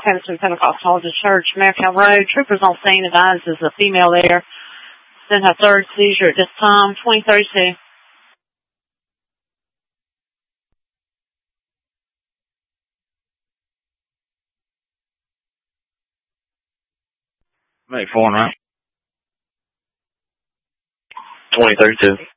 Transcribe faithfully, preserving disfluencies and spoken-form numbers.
Henderson Pentecostal Church, Mercantile Road. Troopers on scene advised there's a female there. Then her third seizure at this time, twenty thirty-two. Make four, right? twenty thirty-two.